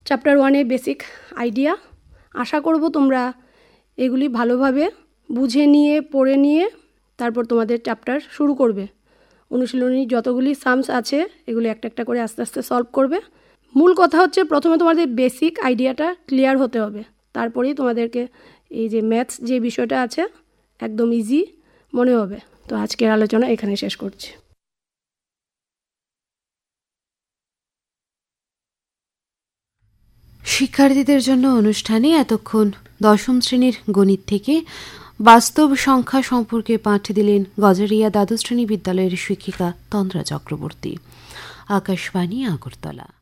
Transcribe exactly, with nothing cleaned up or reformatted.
Chapter ওয়ানে basic idea. আশা করব তোমরা এগুলি ভালোভাবে বুঝে নিয়ে পড়ে নিয়ে তারপর তোমাদের চ্যাপ্টার শুরু করবে। অনুশীলনী যতগুলি সামস আছে এগুলি একটা একটা করে আস্তে আস্তে সলভ করবে। মূল কথা হচ্ছে প্রথমে তোমাদের বেসিক আইডিয়াটা ক্লিয়ার হতে হবে, তারপরেই তোমাদেরকে এই যে ম্যাথস যে বিষয়টা আছে একদম ইজি মনে হবে। তো আজকের আলোচনা এখানে শেষ করছি। শিক্ষার্থীদের জন্য অনুষ্ঠানে এতক্ষণ দশম শ্রেণীর গণিত থেকে বাস্তব সংখ্যা সম্পর্কে পাঠ দিলেন গজারিয়া দ্বাদশ শ্রেণী বিদ্যালয়ের শিক্ষিকা তন্দ্রা চক্রবর্তী। আকাশবাণী, আগরতলা।